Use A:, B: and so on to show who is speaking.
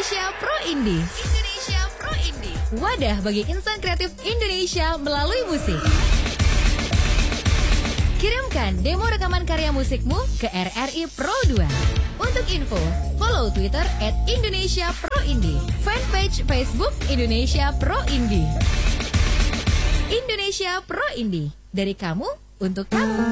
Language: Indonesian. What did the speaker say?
A: Indonesia Pro Indie. Indonesia Pro Indie. Wadah bagi insan kreatif Indonesia melalui musik. Kirimkan demo rekaman karya musikmu ke RRI Pro 2. Untuk info, follow Twitter @IndonesiaProIndie, fanpage Facebook Indonesia Pro Indie. Indonesia Pro Indie, dari kamu untuk kamu.